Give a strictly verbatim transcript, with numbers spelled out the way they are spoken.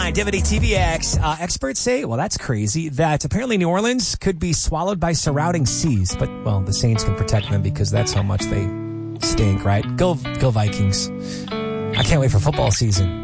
Divity T V X. Uh, experts say, well, that's crazy, that apparently New Orleans could be swallowed by surrounding seas. But, well, the Saints can protect them because that's how much they stink, right? Go, go Vikings. I can't wait for football season.